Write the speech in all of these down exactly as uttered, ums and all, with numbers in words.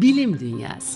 Bilim Dünyası.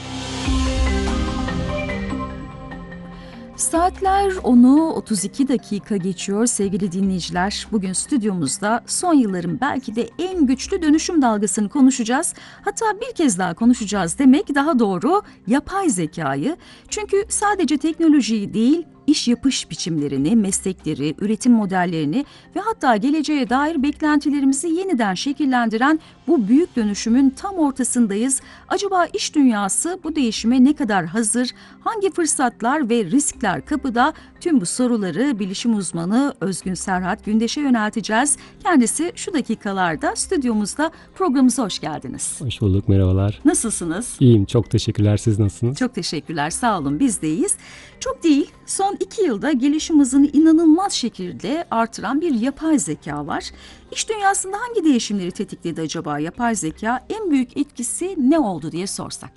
Saatler onu otuz iki dakika geçiyor sevgili dinleyiciler. Bugün stüdyomuzda son yılların belki de en güçlü dönüşüm dalgasını konuşacağız. Hatta bir kez daha konuşacağız demek daha doğru, yapay zekayı. Çünkü sadece teknolojiyi değil, iş yapış biçimlerini, meslekleri, üretim modellerini ve hatta geleceğe dair beklentilerimizi yeniden şekillendiren bu büyük dönüşümün tam ortasındayız. Acaba iş dünyası bu değişime ne kadar hazır, hangi fırsatlar ve riskler kapıda? Tüm bu soruları bilişim uzmanı Özgün Serhat Gündeş'e yönelteceğiz. Kendisi şu dakikalarda stüdyomuzda. Programımıza hoş geldiniz. Hoş bulduk, merhabalar. Nasılsınız? İyiyim, çok teşekkürler. Siz nasılsınız? Çok teşekkürler, sağ olun, biz de iyiyiz. Çok değil, son iki yılda gelişim hızını inanılmaz şekilde artıran bir yapay zeka var. İş dünyasında hangi değişimleri tetikledi acaba yapay zeka? En büyük etkisi ne oldu diye sorsak?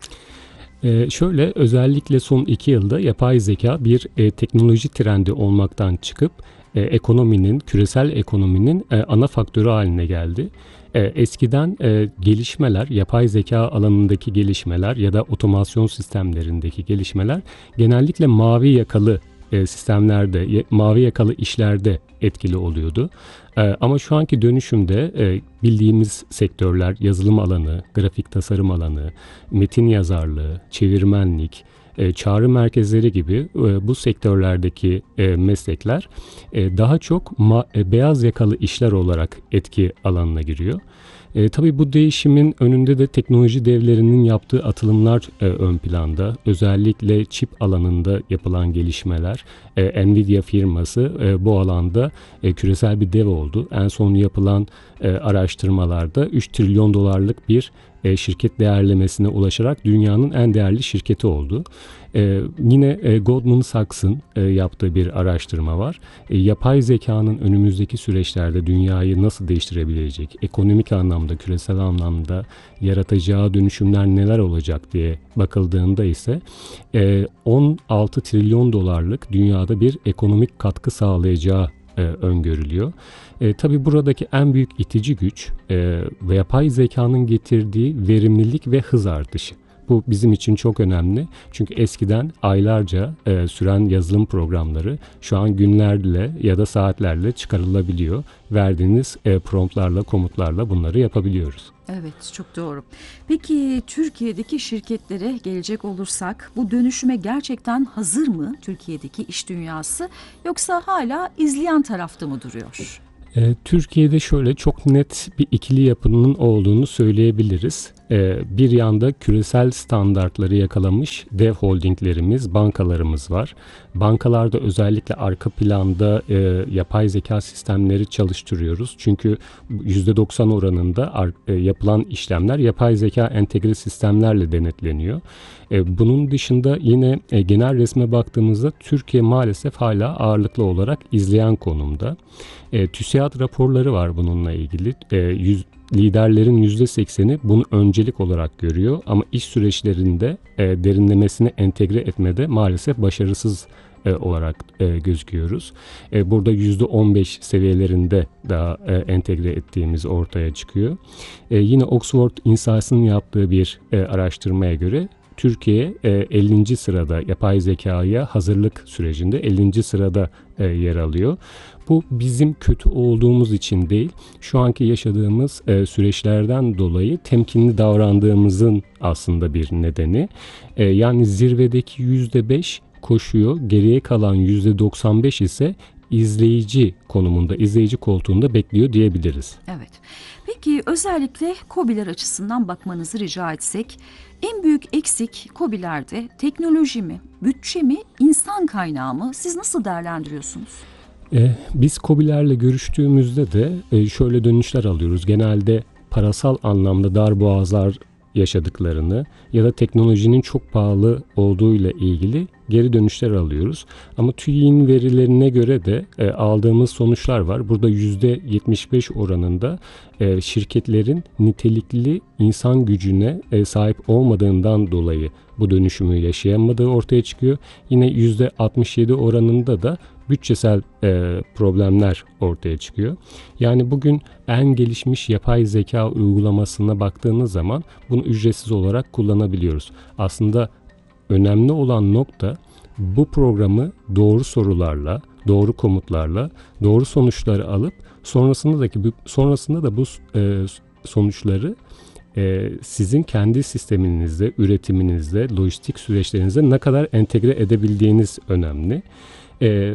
Ee, şöyle, özellikle son iki yılda yapay zeka bir e, teknoloji trendi olmaktan çıkıp e, ekonominin, küresel ekonominin e, ana faktörü haline geldi. E, eskiden e, gelişmeler, yapay zeka alanındaki gelişmeler ya da otomasyon sistemlerindeki gelişmeler genellikle mavi yakalı e, sistemlerde, mavi yakalı işlerde etkili oluyordu. E, ama şu anki dönüşümde e, bildiğimiz sektörler, yazılım alanı, grafik tasarım alanı, metin yazarlığı, çevirmenlik, E, çağrı merkezleri gibi e, bu sektörlerdeki e, meslekler e, daha çok ma- e, beyaz yakalı işler olarak etki alanına giriyor. E, tabii bu değişimin önünde de teknoloji devlerinin yaptığı atılımlar e, ön planda. Özellikle çip alanında yapılan gelişmeler. E, Nvidia firması e, bu alanda e, küresel bir dev oldu. En son yapılan e, araştırmalarda üç trilyon dolarlık bir e, şirket değerlemesine ulaşarak dünyanın en değerli şirketi oldu. Ee, yine e, Goldman Sachs'ın e, yaptığı bir araştırma var. E, yapay zekanın önümüzdeki süreçlerde dünyayı nasıl değiştirebilecek, ekonomik anlamda, küresel anlamda yaratacağı dönüşümler neler olacak diye bakıldığında ise e, on altı trilyon dolarlık dünyada bir ekonomik katkı sağlayacağı e, öngörülüyor. E, tabii buradaki en büyük itici güç e, ve yapay zekanın getirdiği verimlilik ve hız artışı. Bu bizim için çok önemli. Çünkü eskiden aylarca e, süren yazılım programları şu an günlerle ya da saatlerle çıkarılabiliyor. Verdiğiniz e, promptlarla, komutlarla bunları yapabiliyoruz. Evet, çok doğru. Peki Türkiye'deki şirketlere gelecek olursak bu dönüşüme gerçekten hazır mı Türkiye'deki iş dünyası, yoksa hala izleyen tarafta mı duruyor? E, Türkiye'de şöyle çok net bir ikili yapının olduğunu söyleyebiliriz. E, bir yanda küresel standartları yakalamış dev holdinglerimiz, bankalarımız var. Bankalarda özellikle arka planda e, yapay zeka sistemleri çalıştırıyoruz. Çünkü yüzde doksan oranında ar- e, yapılan işlemler yapay zeka entegre sistemlerle denetleniyor. E, bunun dışında yine e, genel resme baktığımızda Türkiye maalesef hala ağırlıklı olarak izleyen konumda. E, TÜSİAD raporları var bununla ilgili. E, yüz, liderlerin yüzde sekseni bunu öncelik olarak görüyor ama iş süreçlerinde e, derinlemesine entegre etmede maalesef başarısız e, olarak e, gözüküyoruz. E, burada yüzde on beş seviyelerinde daha e, entegre ettiğimiz ortaya çıkıyor. E, yine Oxford Insights'ın yaptığı bir e, araştırmaya göre Türkiye e, ellinci sırada, yapay zekaya hazırlık sürecinde ellinci sırada e, yer alıyor. Bu bizim kötü olduğumuz için değil, şu anki yaşadığımız e, süreçlerden dolayı temkinli davrandığımızın aslında bir nedeni. E, yani zirvedeki yüzde beş koşuyor, geriye kalan yüzde doksan beş ise izleyici konumunda, izleyici koltuğunda bekliyor diyebiliriz. Evet. Peki özellikle KOBİ'ler açısından bakmanızı rica etsek, en büyük eksik KOBİ'lerde teknoloji mi, bütçe mi, insan kaynağı mı? Siz nasıl değerlendiriyorsunuz? Ee, biz KOBİ'lerle görüştüğümüzde de e, şöyle dönüşler alıyoruz. Genelde parasal anlamda darboğazlar yaşadıklarını ya da teknolojinin çok pahalı olduğuyla ilgili geri dönüşler alıyoruz. Ama TÜİK'in verilerine göre de e, aldığımız sonuçlar var. Burada yüzde yetmiş beş oranında e, şirketlerin nitelikli insan gücüne e, sahip olmadığından dolayı bu dönüşümü yaşayamadığı ortaya çıkıyor. Yine yüzde altmış yedi oranında da bütçesel e, problemler ortaya çıkıyor. Yani bugün en gelişmiş yapay zeka uygulamasına baktığınız zaman bunu ücretsiz olarak kullanabiliyoruz. Aslında önemli olan nokta bu programı doğru sorularla, doğru komutlarla, doğru sonuçları alıp sonrasında da sonrasında da bu e, sonuçları e, sizin kendi sisteminizde, üretiminizde, lojistik süreçlerinizde ne kadar entegre edebildiğiniz önemli. E,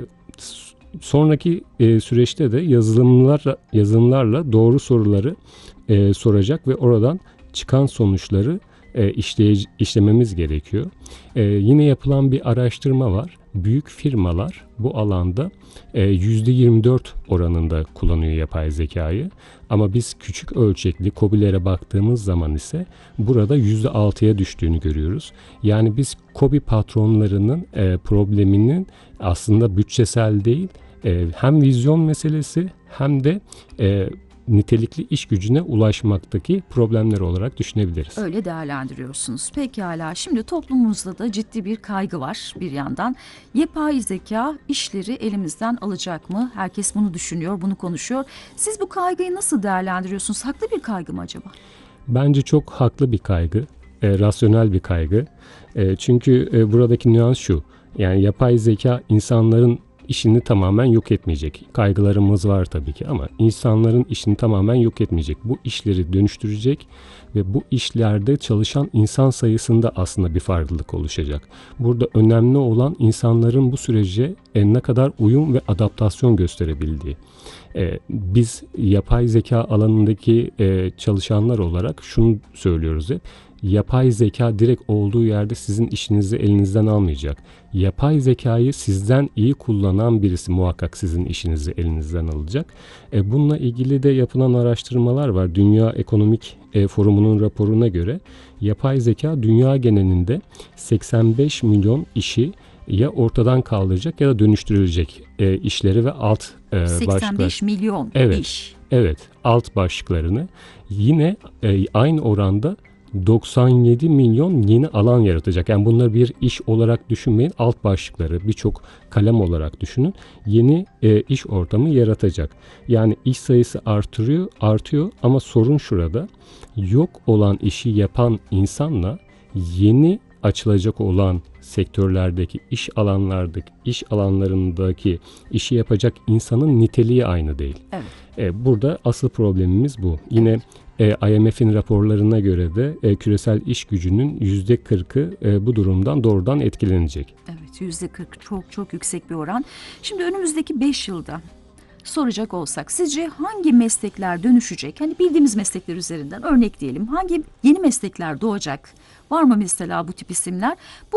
sonraki e, süreçte de yazılımlarla, yazılımlarla doğru soruları e, soracak ve oradan çıkan sonuçları e, işleye, işlememiz gerekiyor. E, yine yapılan bir araştırma var. Büyük firmalar bu alanda e, yüzde yirmi dört oranında kullanıyor yapay zekayı. Ama biz küçük ölçekli KOBİ'lere baktığımız zaman ise burada yüzde altıya düştüğünü görüyoruz. Yani biz KOBİ patronlarının e, probleminin aslında bütçesel değil, e, hem vizyon meselesi hem de e, nitelikli iş gücüne ulaşmaktaki problemler olarak düşünebiliriz. Öyle değerlendiriyorsunuz. Pekala, şimdi toplumumuzda da ciddi bir kaygı var bir yandan. Yapay zeka işleri elimizden alacak mı? Herkes bunu düşünüyor, bunu konuşuyor. Siz bu kaygıyı nasıl değerlendiriyorsunuz? Haklı bir kaygı mı acaba? Bence çok haklı bir kaygı, e, rasyonel bir kaygı. E, çünkü e, buradaki nüans şu, yani yapay zeka insanların işini tamamen yok etmeyecek. Kaygılarımız var tabii ki ama insanların işini tamamen yok etmeyecek. Bu işleri dönüştürecek ve bu işlerde çalışan insan sayısında aslında bir farklılık oluşacak. Burada önemli olan insanların bu sürece ne kadar uyum ve adaptasyon gösterebildiği. Ee, biz yapay zeka alanındaki e, çalışanlar olarak şunu söylüyoruz hep. Yapay zeka direkt olduğu yerde sizin işinizi elinizden almayacak. Yapay zekayı sizden iyi kullanan birisi muhakkak sizin işinizi elinizden alacak. E, bununla ilgili de yapılan araştırmalar var. Dünya Ekonomik e, Forumu'nun raporuna göre yapay zeka dünya genelinde seksen beş milyon işi ya ortadan kaldıracak ya da dönüştürülecek e, işleri ve alt e, başlıklar. seksen beş milyon evet, iş. Evet, alt başlıklarını yine e, aynı oranda doksan yedi milyon yeni alan yaratacak. Yani bunları bir iş olarak düşünmeyin. Alt başlıkları birçok kalem olarak düşünün. Yeni e, iş ortamı yaratacak. Yani iş sayısı artırıyor, artıyor ama sorun şurada. Yok olan işi yapan insanla yeni açılacak olan sektörlerdeki iş alanlardaki iş alanlarındaki işi yapacak insanın niteliği aynı değil. Evet. E, burada asıl problemimiz bu. Yine e, I M F'in raporlarına göre de e, küresel iş gücünün yüzde kırkı e, bu durumdan doğrudan etkilenecek. Evet, yüzde kırk çok çok yüksek bir oran. Şimdi önümüzdeki beş yılda soracak olsak sizce hangi meslekler dönüşecek? Hani bildiğimiz meslekler üzerinden örnek diyelim. Hangi yeni meslekler doğacak? Var mı mesela bu tip isimler? Bu